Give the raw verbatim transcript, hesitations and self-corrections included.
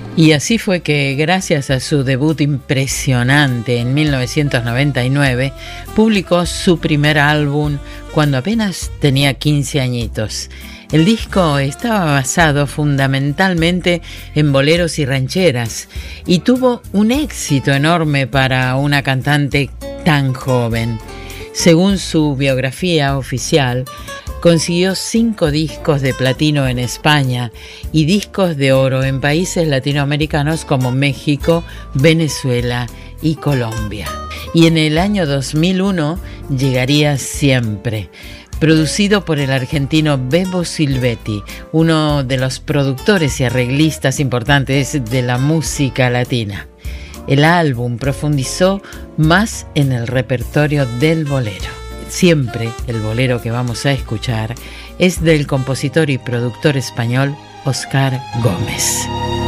Y así fue que, gracias a su debut impresionante en mil novecientos noventa y nueve, publicó su primer álbum cuando apenas tenía quince añitos. El disco estaba basado fundamentalmente en boleros y rancheras y tuvo un éxito enorme para una cantante tan joven. Según su biografía oficial, consiguió cinco discos de platino en España y discos de oro en países latinoamericanos como México, Venezuela y Colombia. Y en el año dos mil uno llegaría Siempre, producido por el argentino Bebo Silvetti, uno de los productores y arreglistas importantes de la música latina. El álbum profundizó más en el repertorio del bolero. Siempre, el bolero que vamos a escuchar es del compositor y productor español Óscar Gómez.